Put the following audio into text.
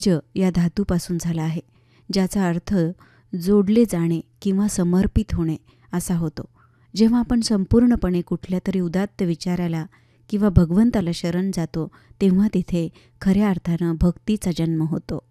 ज या धातूपासून झाला आहे, ज्याचा अर्थ जोडले जाणे किंवा समर्पित होणे असा होतो. जेव्हा आपण संपूर्णपणे कुठल्या तरी उदात्त विचाराला किंवा भगवंताला शरण जातो, तेव्हा तिथे खऱ्या अर्थानं भक्तीचा जन्म होतो.